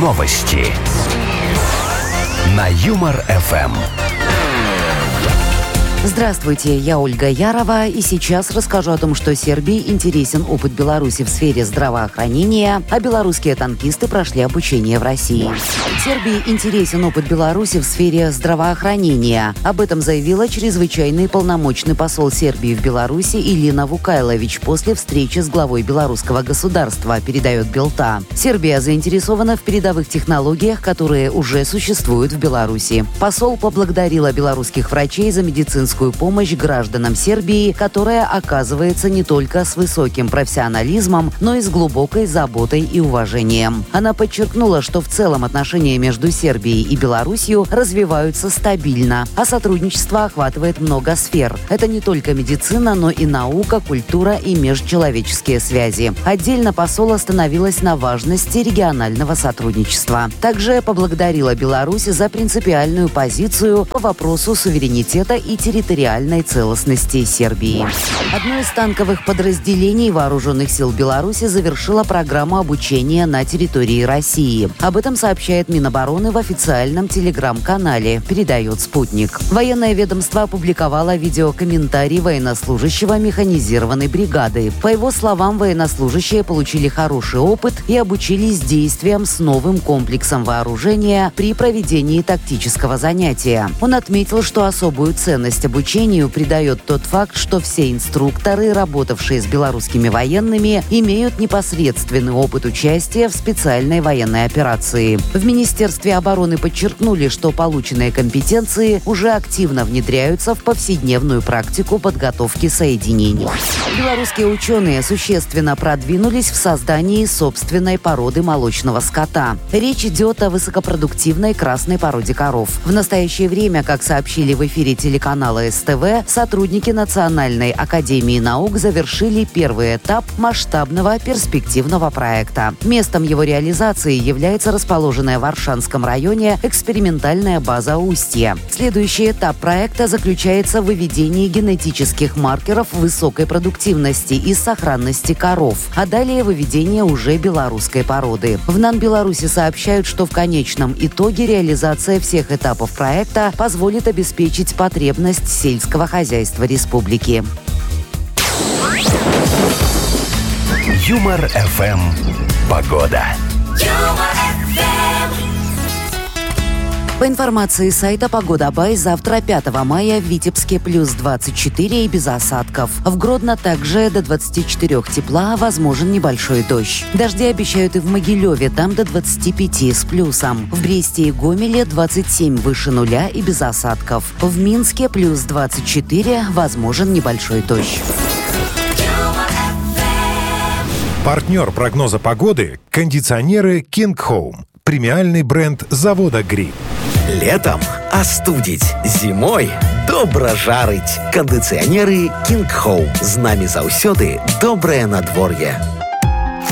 Новости на Юмор-ФМ. Здравствуйте, я Ольга Ярова, и сейчас расскажу о том, что Сербии интересен опыт Беларуси в сфере здравоохранения, а белорусские танкисты прошли обучение в России. Сербии интересен опыт Беларуси в сфере здравоохранения. Об этом заявила чрезвычайный полномочный посол Сербии в Беларуси Илина Вукайлович после встречи с главой белорусского государства, передает Белта. Сербия заинтересована в передовых технологиях, которые уже существуют в Беларуси. Посол поблагодарила белорусских врачей за медицинскую помощь гражданам Сербии, которая оказывается не только с высоким профессионализмом, но и с глубокой заботой и уважением. Она подчеркнула, что в целом отношения между Сербией и Беларусью развиваются стабильно, а сотрудничество охватывает много сфер. Это не только медицина, но и наука, культура и межчеловеческие связи. Отдельно посол остановилась на важности регионального сотрудничества. Также поблагодарила Беларусь за принципиальную позицию по вопросу суверенитета и территориальной целостности Сербии. Одно из танковых подразделений вооруженных сил Беларуси завершило программу обучения на территории России. Об этом сообщает Минобороны в официальном телеграм-канале, передает «Спутник». Военное ведомство опубликовало видеокомментарий военнослужащего механизированной бригады. По его словам, военнослужащие получили хороший опыт и обучились действиям с новым комплексом вооружения при проведении тактического занятия. Он отметил, что особую ценность обучению придает тот факт, что все инструкторы, работавшие с белорусскими военными, имеют непосредственный опыт участия в специальной военной операции. В Министерстве обороны подчеркнули, что полученные компетенции уже активно внедряются в повседневную практику подготовки соединений. Белорусские ученые существенно продвинулись в создании собственной породы молочного скота. Речь идет о высокопродуктивной красной породе коров. В настоящее время, как сообщили в эфире телеканала СТВ, сотрудники Национальной академии наук завершили первый этап масштабного перспективного проекта. Местом его реализации является расположенная в Аршанском районе экспериментальная база Устья. Следующий этап проекта заключается в выведении генетических маркеров высокой продуктивности и сохранности коров, а далее выведение уже белорусской породы. В НАН Беларуси сообщают, что в конечном итоге реализация всех этапов проекта позволит обеспечить потребность сельского хозяйства республики. Юмор-ФМ. Погода. По информации сайта «Погода Бай», завтра, 5 мая, в Витебске плюс 24 и без осадков. В Гродно также до 24 тепла, возможен небольшой дождь. Дожди обещают и в Могилеве, там до 25 с плюсом. В Бресте и Гомеле 27 выше нуля и без осадков. В Минске плюс 24, возможен небольшой дождь. Партнер прогноза погоды – кондиционеры King Home. Премиальный бренд завода «Грин». Летом остудить, зимой добра жарить. Кондиционеры King Home. З нами заўсёды добрае надвор'е.